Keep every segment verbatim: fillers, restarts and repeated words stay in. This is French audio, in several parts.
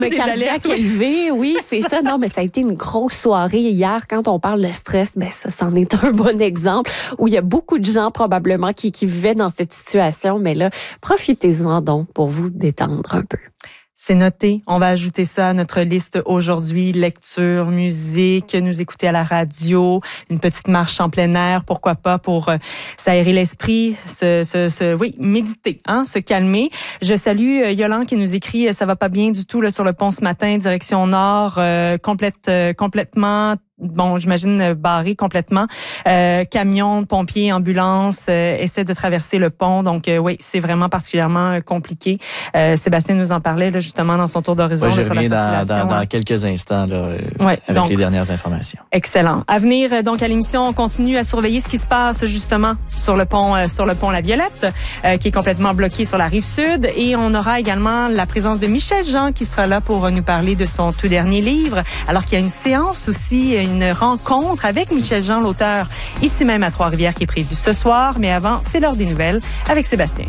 Le cardiaque élevé, oui, c'est ça. Non, mais ça a été une grosse soirée hier. Quand on parle de stress, ben ça, c'en est un bon exemple où il y a beaucoup de gens probablement qui, qui vivaient dans cette situation. Mais là, profitez-en donc pour vous détendre un peu. C'est noté. On va ajouter ça à notre liste aujourd'hui. Lecture, musique, nous écouter à la radio, une petite marche en plein air, pourquoi pas, pour euh, s'aérer l'esprit, se, se, se, oui, méditer, hein, se calmer. Je salue euh, Yolande qui nous écrit, ça va pas bien du tout là sur le pont ce matin, direction nord, euh, complète, euh, complètement. Bon, j'imagine barré complètement. Euh, camions, pompiers, ambulances euh, essaient de traverser le pont. Donc, euh, oui, c'est vraiment particulièrement euh, compliqué. Euh, Sébastien nous en parlait là, justement dans son tour d'horizon ouais, là, sur la circulation. Dans, dans, hein. dans quelques instants là, euh, ouais, avec donc, les dernières informations. Excellent. À venir, donc à l'émission, on continue à surveiller ce qui se passe justement sur le pont, euh, sur le pont La Violette, euh, qui est complètement bloqué sur la rive sud. Et on aura également la présence de Michel Jean qui sera là pour nous parler de son tout dernier livre. Alors qu'il y a une séance aussi, une rencontre avec Michel Jean, l'auteur, ici même à Trois-Rivières, qui est prévue ce soir. Mais avant, c'est l'heure des nouvelles avec Sébastien.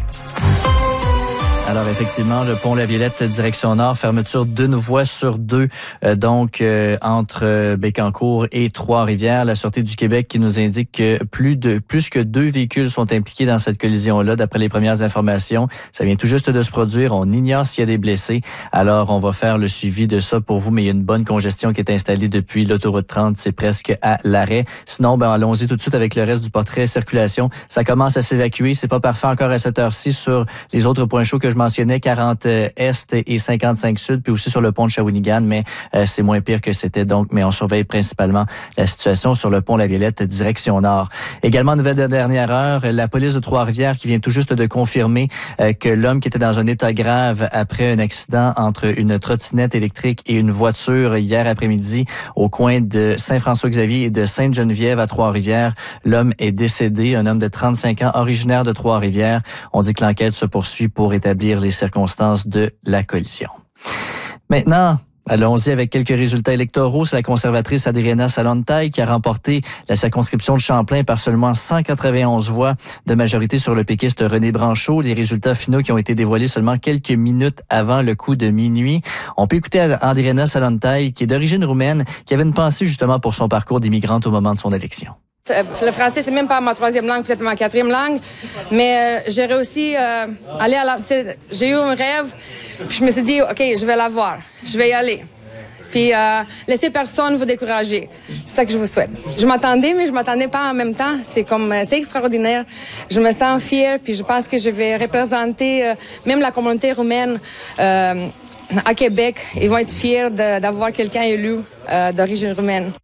Alors effectivement, le pont La Violette direction nord, fermeture d'une voie sur deux, euh, donc euh, entre euh, Bécancour et Trois-Rivières. La Sûreté du Québec qui nous indique que plus de plus que deux véhicules sont impliqués dans cette collision-là, d'après les premières informations. Ça vient tout juste de se produire. On ignore s'il y a des blessés. Alors on va faire le suivi de ça pour vous, mais il y a une bonne congestion qui est installée depuis l'autoroute trente. C'est presque à l'arrêt. Sinon, ben allons-y tout de suite avec le reste du portrait circulation. Ça commence à s'évacuer. C'est pas parfait encore à cette heure-ci sur les autres points chauds que je mentionnais, quarante Est et cinquante-cinq Sud, puis aussi sur le pont de Shawinigan, mais euh, c'est moins pire que c'était donc, mais on surveille principalement la situation sur le pont La Violette, direction nord. Également, nouvelle de dernière heure, la police de Trois-Rivières qui vient tout juste de confirmer euh, que l'homme qui était dans un état grave après un accident entre une trottinette électrique et une voiture hier après-midi au coin de Saint-François-Xavier et de Sainte-Geneviève à Trois-Rivières, l'homme est décédé, un homme de trente-cinq ans, originaire de Trois-Rivières. On dit que l'enquête se poursuit pour établir les circonstances de la collision. Maintenant, allons-y avec quelques résultats électoraux. C'est la conservatrice Adriana Salontaille qui a remporté la circonscription de Champlain par seulement cent quatre-vingt-onze voix de majorité sur le péquiste René Branchot. Les résultats finaux qui ont été dévoilés seulement quelques minutes avant le coup de minuit. On peut écouter Adriana Salontaille, qui est d'origine roumaine, qui avait une pensée justement pour son parcours d'immigrante au moment de son élection. Le français, c'est même pas ma troisième langue, peut-être ma quatrième langue, mais euh, j'ai réussi à euh, aller à la... J'ai eu un rêve, puis je me suis dit, OK, je vais l'avoir, je vais y aller. Puis euh, laisser personne vous décourager. C'est ça que je vous souhaite. Je m'attendais, mais je m'attendais pas en même temps. C'est comme, c'est extraordinaire. Je me sens fière, puis je pense que je vais représenter euh, même la communauté roumaine euh, à Québec. Ils vont être fiers de, d'avoir quelqu'un élu euh, d'origine roumaine.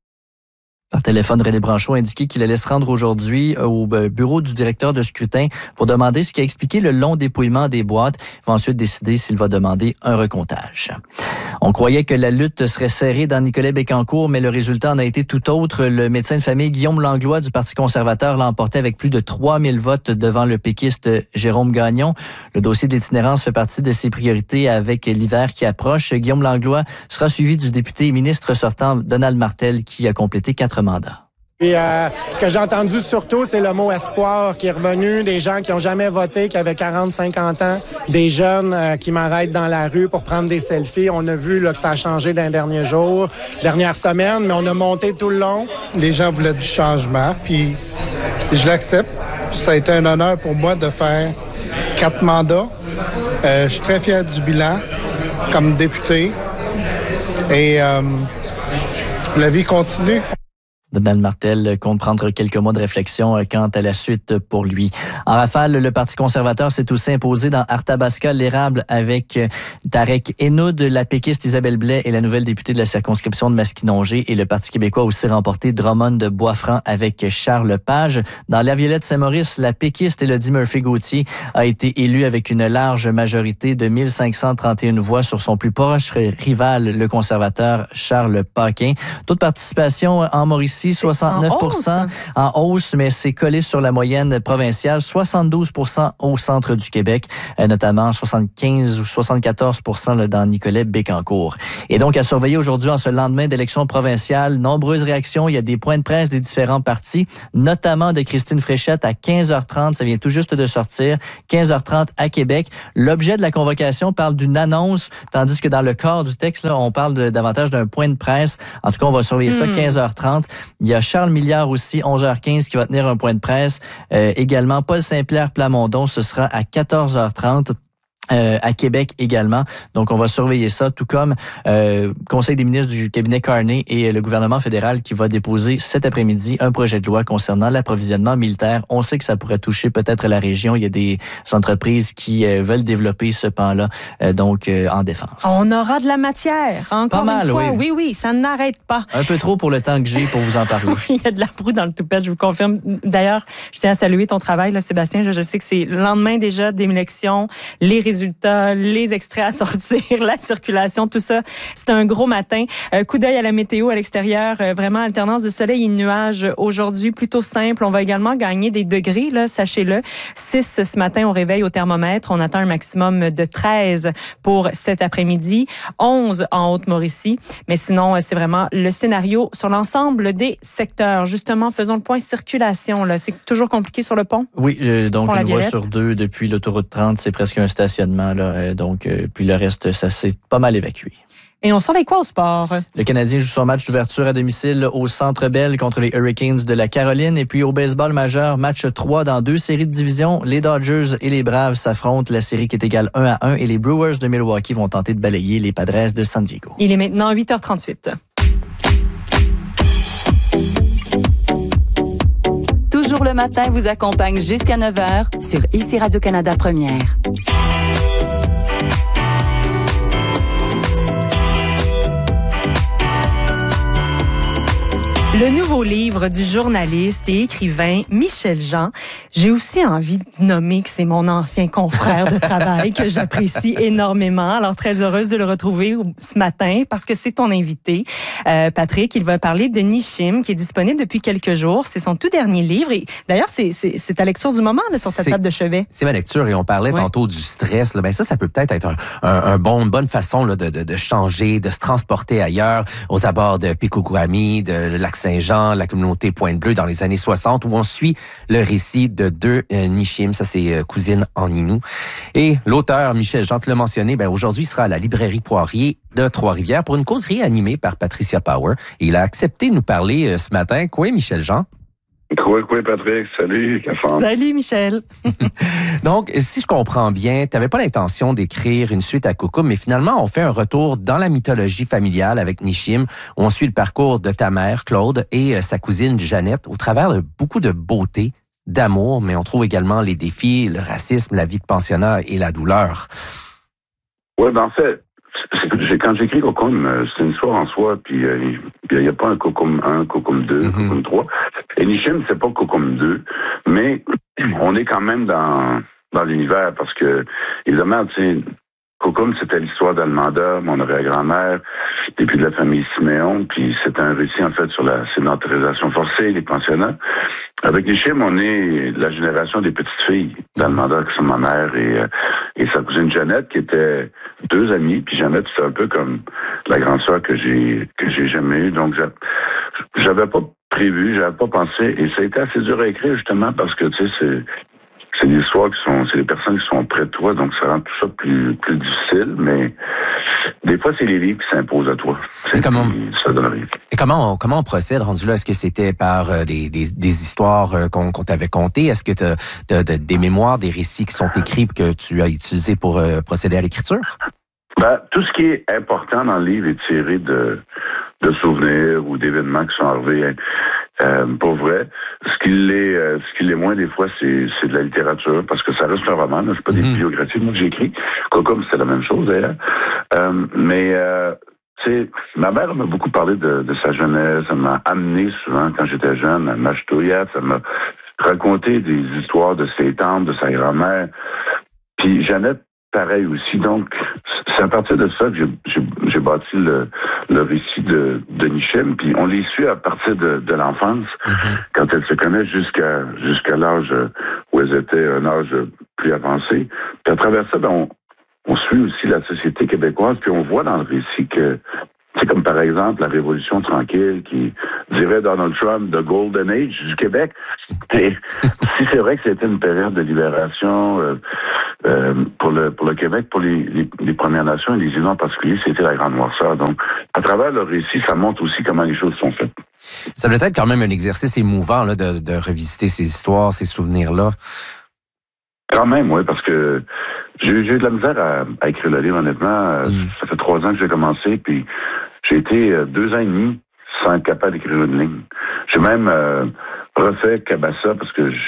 Par téléphone, René Branchot a indiqué qu'il allait se rendre aujourd'hui au bureau du directeur de scrutin pour demander ce qui a expliqué le long dépouillement des boîtes. Il va ensuite décider s'il va demander un recomptage. On croyait que la lutte serait serrée dans Nicolet-Bécancour, mais le résultat en a été tout autre. Le médecin de famille Guillaume Langlois du Parti conservateur l'a emporté avec plus de trois mille votes devant le péquiste Jérôme Gagnon. Le dossier de l'itinérance fait partie de ses priorités avec l'hiver qui approche. Guillaume Langlois sera suivi du député et ministre sortant Donald Martel qui a complété quatre mandats. Et euh, ce que j'ai entendu surtout, c'est le mot espoir qui est revenu, des gens qui ont jamais voté, qui avaient quarante, cinquante ans, des jeunes euh, qui m'arrêtent dans la rue pour prendre des selfies. On a vu là, que ça a changé dans les derniers jours, dernières semaines, mais on a monté tout le long. Les gens voulaient du changement, puis je l'accepte. Ça a été un honneur pour moi de faire quatre mandats. Euh, je suis très fier du bilan comme député. Et euh, la vie continue. Donald Martel compte prendre quelques mois de réflexion quant à la suite pour lui. En rafale, le Parti conservateur s'est aussi imposé dans Arthabasca, l'érable avec Tarek Henoud, la péquiste Isabelle Blais et la nouvelle députée de la circonscription de Masquinongé. Et le Parti québécois a aussi remporté Drummond de Boisfranc avec Charles Page. Dans la Violette-Saint-Maurice, la péquiste Élodie Murphy-Gauthier a été élue avec une large majorité de mille cinq cent trente et une voix sur son plus proche rival, le conservateur Charles Paquin. Taux de participation en Mauricie Mauricie, soixante-neuf pour cent en hausse, en hausse mais c'est collé sur la moyenne provinciale, soixante-douze pour cent au centre du Québec, euh, notamment soixante-quinze ou soixante-quatorze pour cent là, dans Nicolet-Bécancour. Et donc, à surveiller aujourd'hui en ce lendemain d'élection provinciale, nombreuses réactions, il y a des points de presse des différents partis, notamment de Christine Fréchette à quinze heures trente, ça vient tout juste de sortir, quinze heures trente à Québec. L'objet de la convocation parle d'une annonce, tandis que dans le corps du texte, là, on parle de, davantage d'un point de presse. En tout cas, on va surveiller mmh. ça, quinze heures trente. Il y a Charles Milliard aussi, onze heures quinze, qui va tenir un point de presse. Euh, également, Paul Saint-Pierre Plamondon, ce sera à quatorze heures trente. Euh, à Québec également. Donc, on va surveiller ça, tout comme euh, Conseil des ministres du cabinet Carney et le gouvernement fédéral qui va déposer cet après-midi un projet de loi concernant l'approvisionnement militaire. On sait que ça pourrait toucher peut-être la région. Il y a des entreprises qui euh, veulent développer ce pan-là, euh, donc euh, en défense. On aura de la matière, encore pas mal, une fois. Oui. oui, oui, ça n'arrête pas. Un peu trop pour le temps que j'ai pour vous en parler. Oui, il y a de la broue dans le toupette, je vous confirme. D'ailleurs, je tiens à saluer ton travail, là, Sébastien. Je, je sais que c'est le lendemain déjà d'élection, les résultats résultats, les extraits à sortir, la circulation, tout ça. C'est un gros matin. Euh, coup d'œil à la météo à l'extérieur, euh, vraiment alternance de soleil et de nuages aujourd'hui, plutôt simple. On va également gagner des degrés, là, sachez-le. six ce matin au réveil au thermomètre. On attend un maximum de treize pour cet après-midi, onze en Haute-Mauricie. Mais sinon, c'est vraiment le scénario sur l'ensemble des secteurs. Justement, faisons le point circulation. Là, c'est toujours compliqué sur le pont. Oui, euh, donc une voie sur deux depuis l'autoroute trente, c'est presque un stationnement là. Euh, donc, euh, puis le reste, ça s'est pas mal évacué. Et on surveille quoi au sport? Le Canadien joue son match d'ouverture à domicile au Centre Bell contre les Hurricanes de la Caroline. Et puis au baseball majeur, match trois dans deux séries de division. Les Dodgers et les Braves s'affrontent. La série qui est égale un à un. Et les Brewers de Milwaukee vont tenter de balayer les Padres de San Diego. Il est maintenant huit heures trente-huit. Toujours le matin vous accompagne jusqu'à neuf heures sur Ici Radio-Canada Première. Le nouveau livre du journaliste et écrivain Michel Jean. J'ai aussi envie de nommer que c'est mon ancien confrère de travail que j'apprécie énormément. Alors, très heureuse de le retrouver ce matin parce que c'est ton invité. Euh, Patrick, il va parler de Nishim qui est disponible depuis quelques jours. C'est son tout dernier livre. Et d'ailleurs, c'est, c'est, c'est ta lecture du moment là, sur ta table de chevet. C'est ma lecture et on parlait ouais. tantôt du stress. Là. Ben ça, ça peut peut-être être un, un, un bon, une bonne façon là, de, de, de changer, de se transporter ailleurs, aux abords de Pikoukoumi, de Lac-Saint-Jean, la communauté Pointe-Bleue dans les années soixante, où on suit le récit de deux euh, Nishim, ça c'est euh, cousine en Innu. Et l'auteur, Michel Jean, te l'a mentionné, ben aujourd'hui il sera à la librairie Poirier de Trois-Rivières pour une causerie animée par Patricia Power. Et il a accepté de nous parler euh, ce matin. Quoi, Michel Jean? Quoi, quoi, Patrick? Salut, Cafan. Salut, Michel. Donc, si je comprends bien, tu n'avais pas l'intention d'écrire une suite à Coucou, mais finalement, on fait un retour dans la mythologie familiale avec Nishim, où on suit le parcours de ta mère, Claude, et euh, sa cousine, Jeannette, au travers de beaucoup de beauté, d'amour, mais on trouve également les défis, le racisme, la vie de pensionnat et la douleur. Oui, ben en fait, quand j'écris Cocum, c'est une histoire en soi, puis il euh, n'y a pas un Cocum un, Cocum deux, mm-hmm. Cocum trois. Et Nishim, c'est pas Cocum deux, mais on est quand même dans, dans l'univers, parce que, évidemment, tu sais, Cocum, c'était l'histoire d'Almanda, mon arrière-grand-mère, et puis de la famille Siméon, puis c'est un récit, en fait, sur la sédentarisation forcée, les pensionnats. Avec Nishim, on est la génération des petites filles d'Almanda, qui sont ma mère et, et sa cousine Jeannette, qui étaient deux amies. Puis Jeannette, c'est un peu comme la grande sœur que j'ai que j'ai jamais eue. Donc, j'avais pas prévu, j'avais pas pensé. Et ça a été assez dur à écrire, justement, parce que, tu sais, c'est c'est des histoires qui sont, c'est des personnes qui sont près de toi, donc ça rend tout ça plus, plus difficile, mais des fois, c'est les livres qui s'imposent à toi. Et comment, ça donne rien. Et comment on, comment on procède, rendu là? Est-ce que c'était par euh, des, des, des histoires euh, qu'on, qu'on t'avait contées? Est-ce que tu as des mémoires, des récits qui sont écrits que tu as utilisés pour euh, procéder à l'écriture? Ben, tout ce qui est important dans le livre est tiré de, de souvenirs ou d'événements qui sont arrivés. Euh, pour vrai. Ce qui l'est, euh, ce qui l'est moins des fois, c'est, c'est de la littérature, parce que ça reste un roman, là, c'est pas mm-hmm. des biographies. Moi, que j'écris. Comme c'est la même chose, d'ailleurs. Euh, mais, euh, tu sais, ma mère m'a beaucoup parlé de, de sa jeunesse. Elle m'a amené souvent, quand j'étais jeune, à Machetouyat. Elle m'a raconté des histoires de ses tantes, de sa grand-mère. Puis Jeannette, pareil aussi. Donc, c'est à partir de ça que j'ai, j'ai, j'ai bâti le, le récit de, de Nichem, puis on les suit à partir de, de l'enfance, mm-hmm. quand elles se connaissent jusqu'à jusqu'à l'âge où elles étaient un âge plus avancé. Puis à travers ça, ben, on, on suit aussi la société québécoise, puis on voit dans le récit que c'est comme par exemple la Révolution tranquille qui dirait Donald Trump, the Golden Age du Québec. Et si c'est vrai que c'était une période de libération euh, euh, pour le pour le Québec, pour les, les, les Premières Nations et les îles en particulier, c'était la Grande Noirceur. Donc, à travers le récit, ça montre aussi comment les choses sont faites. Ça doit être quand même un exercice émouvant là, de, de revisiter ces histoires, ces souvenirs-là. Quand même, oui, parce que j'ai, j'ai eu de la misère à, à écrire le livre, honnêtement. Mm. Ça fait trois ans que j'ai commencé, puis j'ai été euh, deux ans et demi sans être capable d'écrire une ligne. J'ai même euh, refait Cabassa parce que je